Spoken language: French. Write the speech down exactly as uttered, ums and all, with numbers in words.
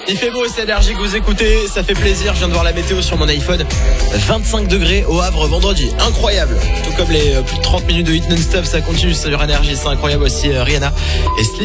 Il fait beau, c'est énergie que vous écoutez, ça fait plaisir. Je viens de voir la météo sur mon iPhone. vingt-cinq degrés au Havre vendredi, incroyable. Tout comme les euh, plus de trente minutes de hit non-stop, ça continue sur énergie, c'est incroyable aussi. euh, Rihanna et Slim.